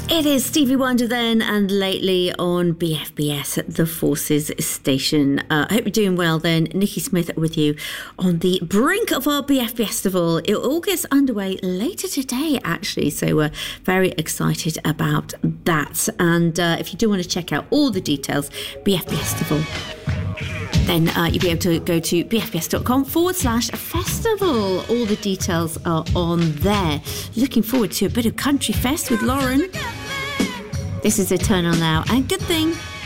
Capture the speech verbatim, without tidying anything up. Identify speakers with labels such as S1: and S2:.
S1: It is Stevie Wonder then, and lately on B F B S at the Forces Station. Uh, I hope you're doing well then. Nikki Smith with you on the brink of our B F B S Festival. It all gets underway later today, actually, so we're very excited about that. And uh, if you do want to check out all the details, B F B S Festival, then uh, you'll be able to go to bfbs.com forward slash festival. All the details are on there. Looking forward to a bit of Country Fest with Lauren. This is Eternal now, and good thing